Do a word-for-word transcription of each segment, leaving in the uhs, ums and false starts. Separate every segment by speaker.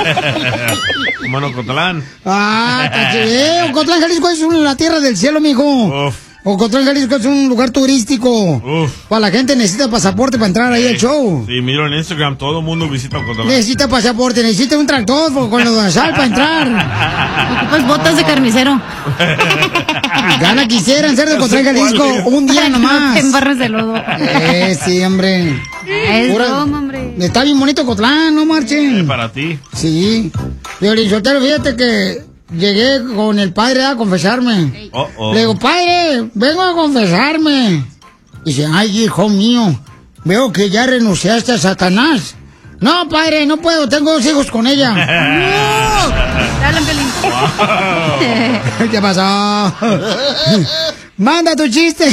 Speaker 1: Bueno, Ocotlán.
Speaker 2: Ah, eh, Ocotlán, Jalisco es una, la tierra del cielo, mijo.
Speaker 1: Uf.
Speaker 2: Ocotlán, Jalisco es un lugar turístico.
Speaker 1: Uf.
Speaker 2: Para la gente necesita pasaporte para entrar ahí al show.
Speaker 1: Sí, miro en Instagram, todo el mundo visita Ocotlán.
Speaker 2: Necesita pasaporte, necesita un tractor con los de sal para entrar.
Speaker 3: Ocupas botas de carnicero.
Speaker 2: Gana quisieran ser de Ocotlán, Jalisco un día nomás.
Speaker 3: No te embarres de lodo.
Speaker 2: Eh, sí, hombre.
Speaker 3: Es
Speaker 2: Pura-
Speaker 3: broma, hombre.
Speaker 2: Está bien bonito Ocotlán, no marchen.
Speaker 1: Eh, para ti.
Speaker 2: Sí. Violín Sotelo, fíjate que llegué con el padre a confesarme.
Speaker 1: Oh, oh.
Speaker 2: Le digo, padre, vengo a confesarme. Dice, ay, hijo mío, veo que ya renunciaste a Satanás. No, padre, no puedo, tengo dos hijos con ella.
Speaker 3: Dale, Pelín.
Speaker 2: ¿Qué pasó? Manda tu chiste.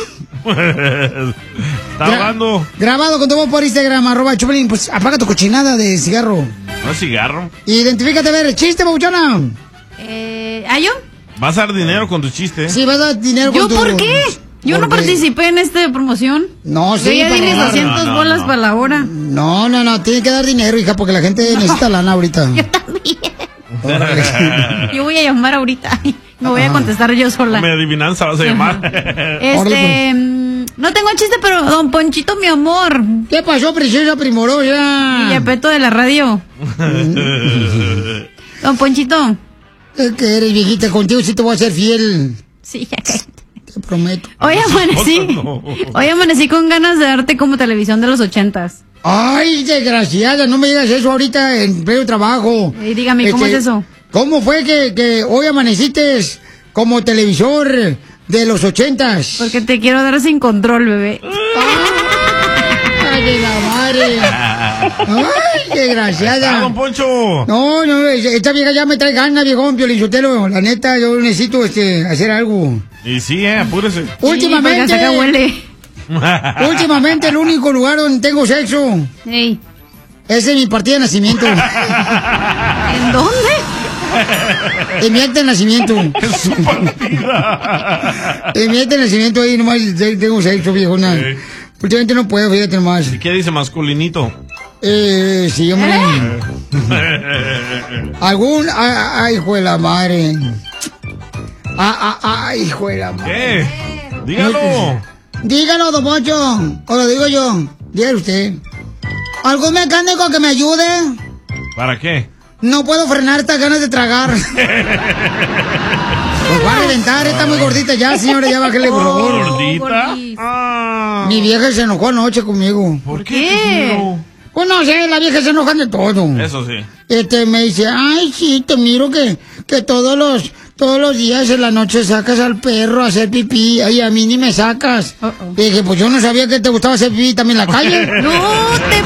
Speaker 1: Está hablando.
Speaker 2: Grabado con tu voz por Instagram, arroba Chupelín. Pues apaga tu cochinada de cigarro.
Speaker 1: ¿No es cigarro?
Speaker 2: Identifícate, a ver, chiste, babuchona.
Speaker 3: Eh, ¿ah, yo?
Speaker 1: Vas a dar dinero con tu chiste.
Speaker 2: Sí, vas a dar dinero
Speaker 3: ¿Yo
Speaker 2: con tu...
Speaker 3: por qué? Yo no
Speaker 2: ¿Por qué?
Speaker 3: participé en esta promoción.
Speaker 2: No, sí.
Speaker 3: Yo ya di
Speaker 2: para
Speaker 3: mis
Speaker 2: ganar.
Speaker 3: doscientas
Speaker 1: No, no,
Speaker 3: bolas
Speaker 1: no.
Speaker 3: para la hora.
Speaker 2: No, no, no, tiene que dar dinero, hija, porque la gente necesita lana ahorita.
Speaker 3: Yo también. Yo voy a llamar ahorita. Me voy a contestar yo sola.
Speaker 1: Mi adivinanza vas a llamar.
Speaker 3: Este,
Speaker 2: Órale,
Speaker 3: mm, no tengo chiste, pero don Ponchito, mi amor.
Speaker 2: ¿Qué pasó, preciosa primorosa?
Speaker 3: Y Yepeto de la radio. Don Ponchito.
Speaker 2: Es que eres viejita, contigo sí te voy a ser fiel.
Speaker 3: Sí, ya cállate.
Speaker 2: Te prometo.
Speaker 3: Hoy amanecí.
Speaker 1: No.
Speaker 3: Hoy amanecí con ganas de darte como televisión de los ochentas.
Speaker 2: Ay, desgraciada, no me digas eso ahorita en pleno trabajo.
Speaker 3: Y dígame, ¿cómo
Speaker 2: Este,
Speaker 3: es eso?
Speaker 2: ¿Cómo fue que, que hoy amaneciste como televisor de los ochentas?
Speaker 3: Porque te quiero dar sin control, bebé.
Speaker 2: Ay, de la madre. Ay, desgraciada.
Speaker 1: ¡Ah, don Poncho!
Speaker 2: No, no, esta vieja ya me trae ganas, viejón, Piolinsotelo. La neta, yo necesito este, hacer algo.
Speaker 1: Y sí, eh, apúrese.
Speaker 2: Últimamente,
Speaker 3: Sí, porque acá huele.
Speaker 2: últimamente el único lugar donde tengo sexo
Speaker 3: Ey,
Speaker 2: es en mi partida de nacimiento.
Speaker 3: ¿en dónde?
Speaker 2: En mi acta de nacimiento.
Speaker 1: Es su partida.
Speaker 2: En mi acta de nacimiento ahí nomás tengo sexo, viejona.
Speaker 1: Sí.
Speaker 2: Últimamente no puedo, fíjate nomás.
Speaker 1: ¿Y qué dice masculinito?
Speaker 2: Eh, sí, hombre. Algún... Ay, ay, hijo de la madre. Ah, ah, ay, hijo de la madre.
Speaker 1: ¿Qué? Dígalo.
Speaker 2: Dígalo, don Poncho. O lo digo yo. Dígalo usted. ¿Algún mecánico que me ayude?
Speaker 1: ¿Para qué?
Speaker 2: No puedo frenar estas ganas de tragar. Pues va a reventar, está muy gordita ya, señora, ya bájale, por favor.
Speaker 1: ¿Gordita?
Speaker 3: gordis.
Speaker 1: Ah.
Speaker 2: Mi vieja se enojó anoche conmigo.
Speaker 1: ¿Por
Speaker 3: ¿Por
Speaker 1: qué?
Speaker 3: qué?
Speaker 1: ¿Qué pasó?
Speaker 2: Pues no sé, la vieja se enoja de todo.
Speaker 1: Eso sí.
Speaker 2: Este, me dice, ay, sí, te miro que, que todos los, todos los días en la noche sacas al perro a hacer pipí, y a mí ni me sacas.
Speaker 3: Uh -oh.
Speaker 2: Y dije, pues yo no sabía que te gustaba hacer pipí también en la calle.
Speaker 3: No te...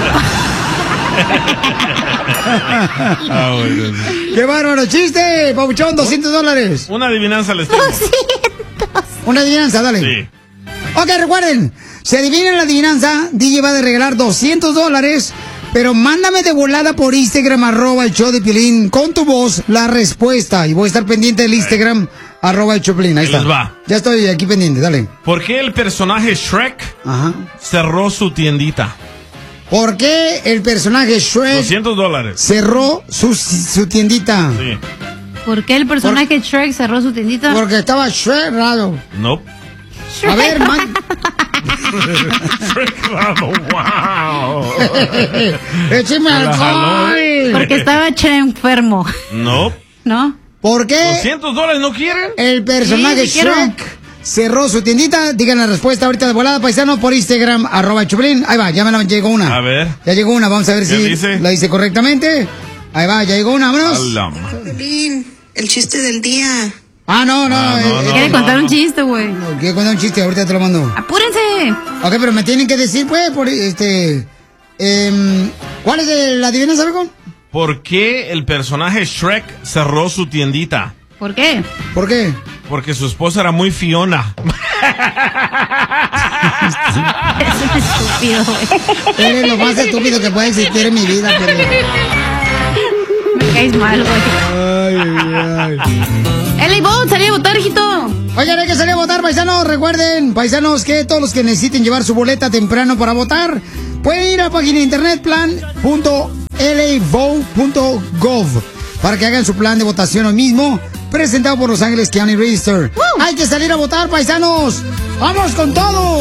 Speaker 1: Ah, bueno.
Speaker 2: ¡Qué bárbaro! ¡Chiste! Pabuchón, doscientos dólares.
Speaker 1: Una adivinanza les tengo.
Speaker 2: Una adivinanza, dale.
Speaker 1: Sí.
Speaker 2: Ok, recuerden, si adivinan la adivinanza, D J va a regalar doscientos dólares, pero mándame de volada por Instagram, arroba el show de Piolín, con tu voz, la respuesta. Y voy a estar pendiente del Instagram, arroba el show de Piolín. Ahí
Speaker 1: Ahí
Speaker 2: está.
Speaker 1: les va.
Speaker 2: Ya estoy aquí pendiente, dale.
Speaker 1: ¿Por qué el personaje Shrek
Speaker 2: Ajá.
Speaker 1: cerró su tiendita?
Speaker 2: ¿Por qué el personaje Shrek
Speaker 1: doscientos dólares.
Speaker 2: cerró su, su tiendita?
Speaker 1: Sí.
Speaker 3: ¿Por qué el personaje Shrek cerró su tiendita?
Speaker 2: Porque estaba Shrek raro.
Speaker 1: Nope.
Speaker 2: A ver, man.
Speaker 1: Shrek raro, wow.
Speaker 2: Écheme
Speaker 1: La jaló.
Speaker 3: Porque
Speaker 2: alcohol.
Speaker 3: estaba che enfermo,
Speaker 1: Nope.
Speaker 3: ¿no?
Speaker 2: ¿Por qué
Speaker 1: ¿doscientos dólares no quieren?
Speaker 2: el personaje
Speaker 3: Sí, sí quiero.
Speaker 2: Shrek cerró su tiendita? Digan la respuesta ahorita de volada, paisano, por Instagram, arroba Chuplín. Ahí va, ya me la llegó una.
Speaker 1: A ver.
Speaker 2: Ya llegó una, vamos a ver
Speaker 1: ¿Qué
Speaker 2: si
Speaker 1: dice?
Speaker 2: la dice correctamente. Ahí va, ya llegó una, vámonos.
Speaker 1: Alama.
Speaker 4: Piolín, el chiste del día.
Speaker 2: Ah, no, no.
Speaker 1: Ah, no,
Speaker 2: eh,
Speaker 1: no.
Speaker 3: Quiere contar un chiste, güey.
Speaker 2: no, quiero contar un chiste, ahorita te lo mando.
Speaker 3: ¡Apúrense!
Speaker 2: Ok, pero me tienen que decir, pues, por este... em, ¿cuál es el- la adivinanza, Becón?
Speaker 1: ¿Por qué el personaje Shrek cerró su tiendita?
Speaker 3: ¿Por qué?
Speaker 2: ¿Por qué?
Speaker 1: Porque su esposa era muy Fiona.
Speaker 3: Es un estúpido, güey.
Speaker 2: Eres lo más estúpido que puede existir en mi vida, pero...
Speaker 3: Me caes mal, güey.
Speaker 2: Ay, ay, ay.
Speaker 3: ¡Eli, vos! ¡Salí a votar, hijito!
Speaker 2: Oigan, hay que salir a votar, paisanos. Recuerden, paisanos, que todos los que necesiten llevar su boleta temprano para votar, pueden ir a la página de internet plan punto l a vote punto gov para que hagan su plan de votación hoy mismo, presentado por Los Ángeles County Register. ¡Woo! Hay que salir a votar, paisanos. ¡Vamos con todo!